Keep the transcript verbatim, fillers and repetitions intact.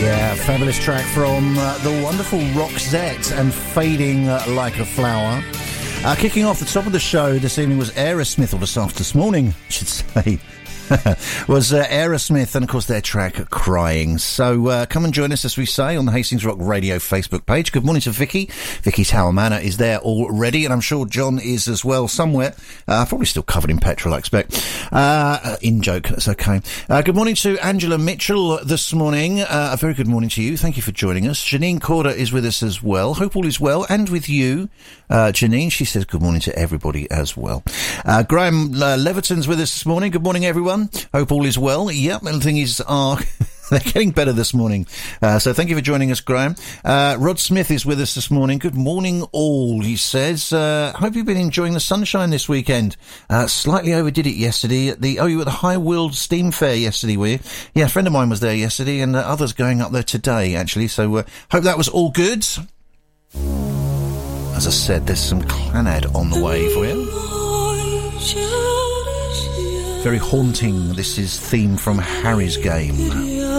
Yeah, fabulous track from uh, the wonderful Roxette and Fading uh, Like a Flower. Uh, kicking off the top of the show this evening was Aerosmith, or this after this morning, I should say. was uh, Aerosmith, and of course their track Crying. So uh, come and join us, as we say, on the Hastings Rock Radio Facebook page. Good morning to Vicky. Vicky Tower Manor is there already, and I'm sure John is as well somewhere. Uh, probably still covered in petrol, I expect. Uh, in joke, that's okay. Uh, good morning to Angela Mitchell this morning. Uh, a very good morning to you. Thank you for joining us. Janine Corder is with us as well. Hope all is well, and with you, uh, Janine. She says good morning to everybody as well. Uh, Graham uh, Leverton's with us this morning. Good morning, everyone. Hope all is well. Yep, and the thing is, are they're getting better this morning. Uh, so thank you for joining us, Graham. Uh, Rod Smith is with us this morning. Good morning, all, he says. Uh, hope you've been enjoying the sunshine this weekend. Uh, slightly overdid it yesterday at the, oh, you were at the High World Steam Fair yesterday, were you? Yeah, a friend of mine was there yesterday, and uh, others going up there today, actually. So uh, hope that was all good. As I said, there's some Clannad on the way for you. Very haunting. This is theme from Harry's Game.